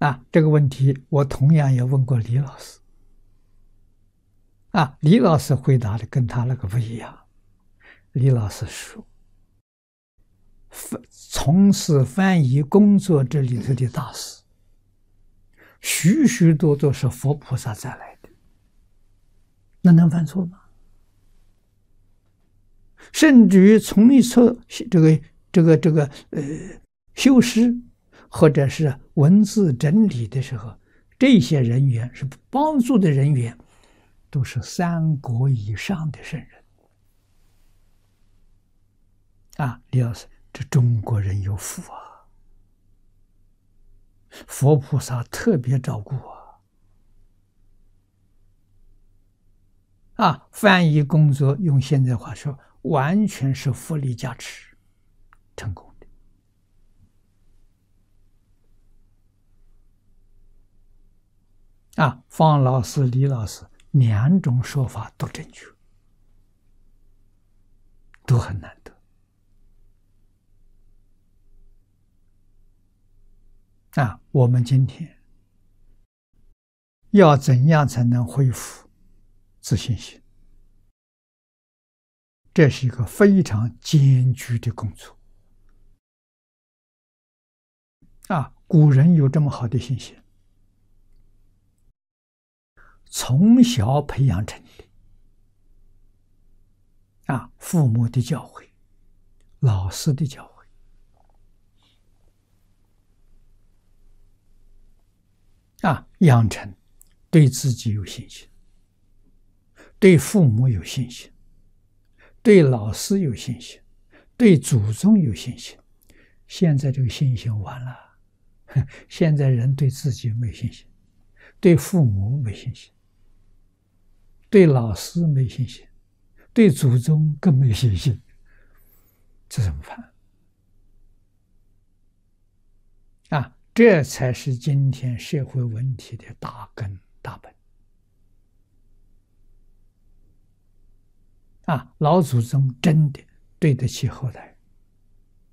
这个问题我同样也问过李老师。李老师回答的跟他那个不一样。李老师说，从事翻译工作这里头的大师，许许多多是佛菩萨再来的，那能犯错吗？甚至于从一次修饰或者是文字整理的时候，这些人员是帮助的人员，都是3国以上的圣人。李老师，这中国人有福啊！佛菩萨特别照顾翻译工作用现在话说，完全是佛力加持成功的。方老师、李老师2种说法都正确，都很难得。我们今天要怎样才能恢复自信心？这是一个非常艰巨的工作。古人有这么好的信心，从小培养成的。父母的教诲，老师的教诲，养成对自己有信心，对父母有信心，对老师有信心，对祖宗有信心。现在这个信心完了，现在人对自己没信心，对父母没信心，对老师没信心，对祖宗更没信心，这怎么办？这才是今天社会问题的大根大本。老祖宗真的对得起后代。